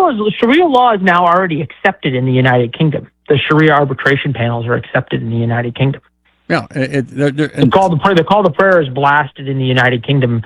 Sharia law is now already accepted in the United Kingdom. The Sharia arbitration panels are accepted in the United Kingdom. Yeah, they call the prayers blasted in the United Kingdom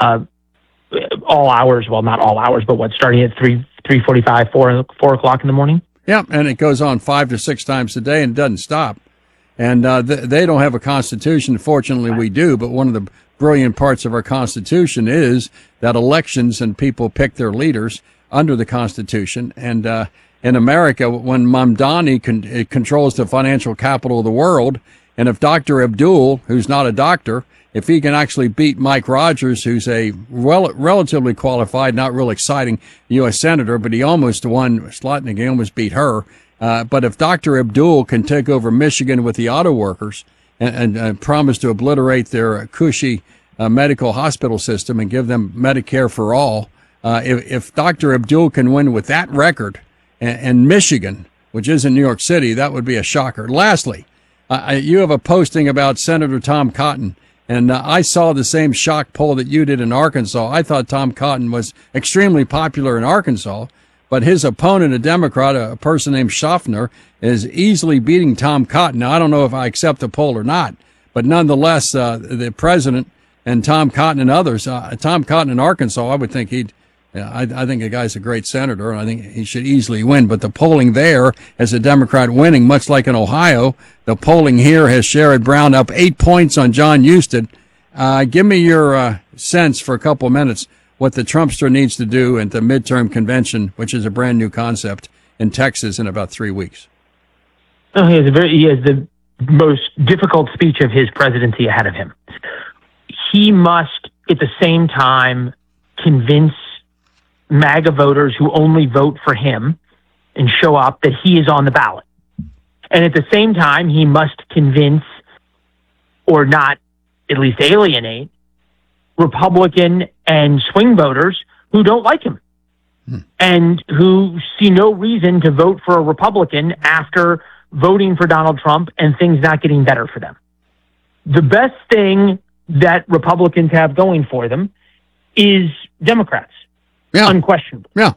all hours. Well, not all hours, but starting at 3:45, 4 o'clock in the morning. Yeah, and it goes on 5 to 6 times a day and doesn't stop. And they don't have a constitution. Fortunately, we do. But one of the brilliant parts of our Constitution is that elections and people pick their leaders under the Constitution. And in America, when Mamdani controls the financial capital of the world, and if Dr. Abdul, who's not a doctor, if he can actually beat Mike Rogers, who's a relatively qualified, not real exciting U.S. senator, but he almost won Slotnick, he almost beat her. But if Dr. Abdul can take over Michigan with the auto workers and promise to obliterate their cushy medical hospital system and give them Medicare for all, if Dr. Abdul can win with that record and Michigan, which isn't New York City, that would be a shocker. Lastly, you have a posting about Senator Tom Cotton, and I saw the same shock poll that you did in Arkansas. I thought Tom Cotton was extremely popular in Arkansas, but his opponent, a Democrat, a person named Schaffner, is easily beating Tom Cotton. Now, I don't know if I accept the poll or not, but nonetheless, the president and Tom Cotton and others, Tom Cotton in Arkansas, I would think I think the guy's a great senator, and I think he should easily win. But the polling there has a Democrat winning, much like in Ohio. The polling here has Sherrod Brown up 8 points on John Huston. Give me your sense for a couple of minutes what the Trumpster needs to do at the midterm convention, which is a brand new concept in Texas in about 3 weeks. Oh, he has the most difficult speech of his presidency ahead of him. He must, at the same time, convince MAGA voters who only vote for him and show up that he is on the ballot. And at the same time, he must convince, or not at least alienate, Republican and swing voters who don't like him and who see no reason to vote for a Republican after voting for Donald Trump and things not getting better for them. The best thing that Republicans have going for them is Democrats. Yeah. Unquestionably. Yeah.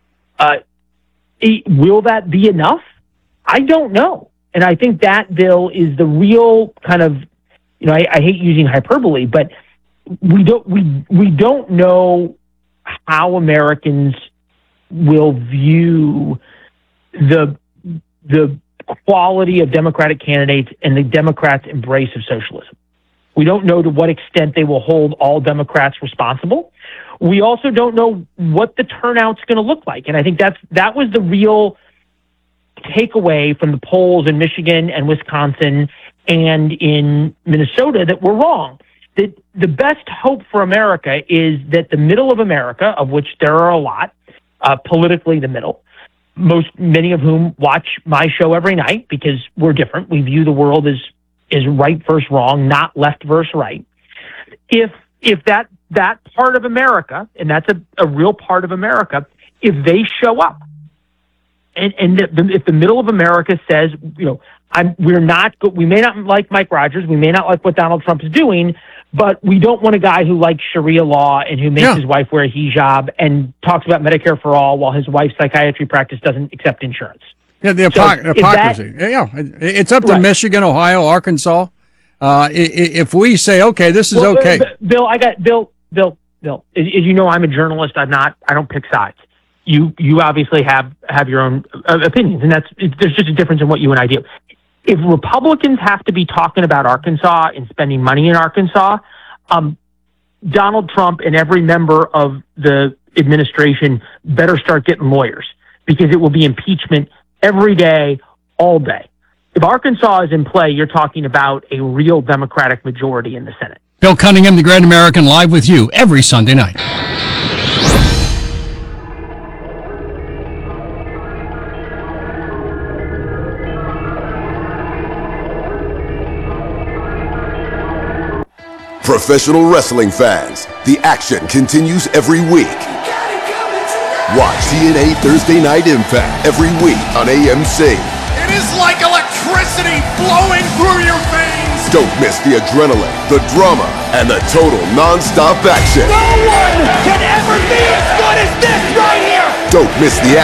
Will that be enough? I don't know. And I think that bill is the real kind of, I hate using hyperbole, but we don't know how Americans will view the quality of Democratic candidates and the Democrats' embrace of socialism. We don't know to what extent they will hold all Democrats responsible. We also don't know what the turnout's going to look like. And I think that was the real takeaway from the polls in Michigan and Wisconsin and in Minnesota that were wrong. That the best hope for America is that the middle of America, of which there are a lot, politically the middle, many of whom watch my show every night because we're different. We view the world as right versus wrong, not left versus right. If that part of America, and that's a real part of America, if they show up, and if the middle of America says, we may not like Mike Rogers, we may not like what Donald Trump is doing, but we don't want a guy who likes Sharia law and who makes his wife wear a hijab and talks about Medicare for all while his wife's psychiatry practice doesn't accept insurance. Yeah, the hypocrisy. It's up to Michigan, Ohio, Arkansas. If we say, okay, this is okay. Bill, as you know, I'm a journalist. I don't pick sides. You obviously have your own opinions, and there's just a difference in what you and I do. If Republicans have to be talking about Arkansas and spending money in Arkansas, Donald Trump and every member of the administration better start getting lawyers, because it will be impeachment every day, all day. If Arkansas is in play, you're talking about a real Democratic majority in the Senate. Bill Cunningham, The Great American, live with you every Sunday night. Professional wrestling fans, the action continues every week. Watch TNA Thursday Night Impact every week on AMC. It is like electricity flowing through your veins. Don't miss the adrenaline, the drama, and the total non-stop action. No one can ever be as good as this right here. Don't miss the